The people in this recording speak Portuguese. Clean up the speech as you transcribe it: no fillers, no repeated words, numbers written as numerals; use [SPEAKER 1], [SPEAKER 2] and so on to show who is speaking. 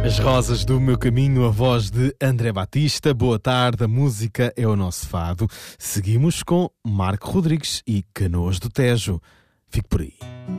[SPEAKER 1] As Rosas do Meu Caminho, a voz de André Batista. Boa tarde, a música é o nosso fado. Seguimos com Marco Rodrigues e Canoas do Tejo. Fique por aí.